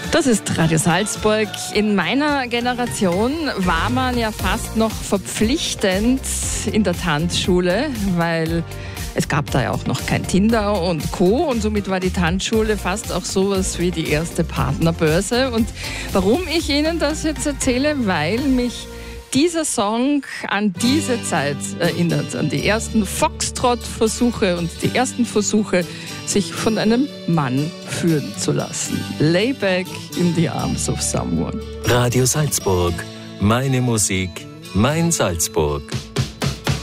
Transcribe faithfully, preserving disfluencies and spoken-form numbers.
Das ist Radio Salzburg. In meiner Generation war man ja fast noch verpflichtend in der Tanzschule, weil es gab da ja auch noch kein Tinder und Co. Und somit war die Tanzschule fast auch sowas wie die erste Partnerbörse. Und warum ich Ihnen das jetzt erzähle, weil mich dieser Song an diese Zeit erinnert, an die ersten Foxtrot-Versuche und die ersten Versuche, sich von einem Mann führen zu lassen. Lay back in the arms of someone. Radio Salzburg. Meine Musik, mein Salzburg.